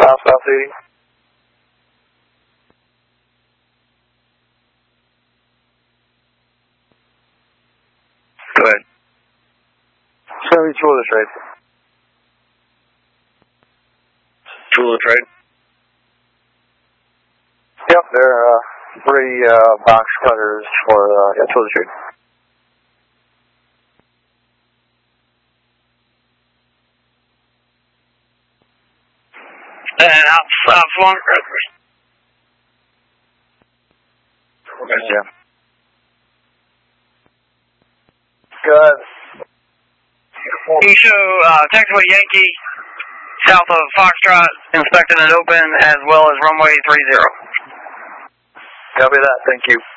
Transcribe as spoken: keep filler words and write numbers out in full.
South South eighty. Go ahead. Chevy Tool of the Trade. Tool of the Trade? Yep, they're uh, three uh, box cutters for uh, yeah, Tool of the Trade. And out, uh, flung. Yeah. Good. You show uh, taxiway Yankee south of Foxtrot, inspecting and open, as well as runway three zero. Copy that, thank you.